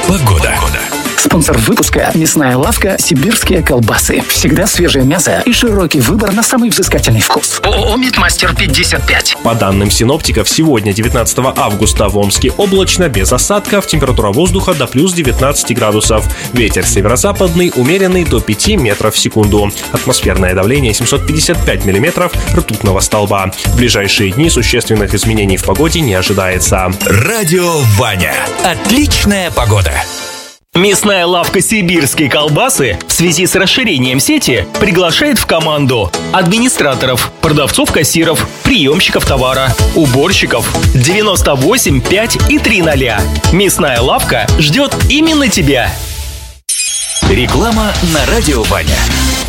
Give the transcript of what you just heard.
погода. Спонсор выпуска – мясная лавка «Сибирские колбасы». Всегда свежее мясо и широкий выбор на самый взыскательный вкус. ООО «Мидмастер 55». По данным синоптиков, сегодня, 19 августа, в Омске облачно, без осадков, температура воздуха до плюс 19 градусов. Ветер северо-западный, умеренный до 5 метров в секунду. Атмосферное давление 755 миллиметров ртутного столба. В ближайшие дни существенных изменений в погоде не ожидается. Радио Ваня. Отличная погода. Мясная лавка «Сибирские колбасы» в связи с расширением сети приглашает в команду администраторов, продавцов-кассиров, приемщиков товара, уборщиков 98 5 и 300. Мясная лавка ждет именно тебя. Реклама на Радио Ваня.